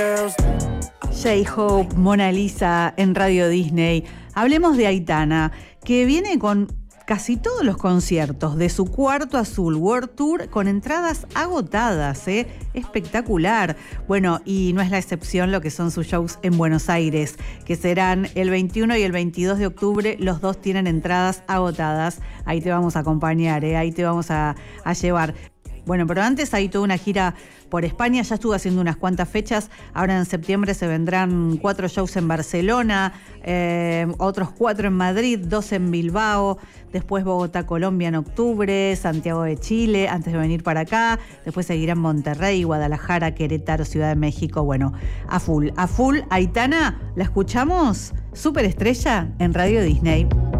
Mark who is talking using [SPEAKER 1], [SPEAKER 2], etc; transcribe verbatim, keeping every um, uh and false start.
[SPEAKER 1] J-Hope, Mona Lisa en Radio Disney. Hablemos de Aitana, que viene con casi todos los conciertos de su Cuarto Azul World Tour con entradas agotadas, ¿eh? Espectacular. Bueno, y no es la excepción lo que son sus shows en Buenos Aires, que serán el veintiuno y el veintidós de octubre. Los dos tienen entradas agotadas. Ahí te vamos a acompañar, ¿eh? Ahí te vamos a, a llevar. Bueno, pero antes hay toda una gira por España, ya estuvo haciendo unas cuantas fechas, ahora en septiembre se vendrán cuatro shows en Barcelona, eh, otros cuatro en Madrid, dos en Bilbao, después Bogotá, Colombia en octubre, Santiago de Chile, antes de venir para acá, después seguirá en Monterrey, Guadalajara, Querétaro, Ciudad de México, bueno, a full, a full. Aitana, ¿la escuchamos? Superestrella en Radio Disney.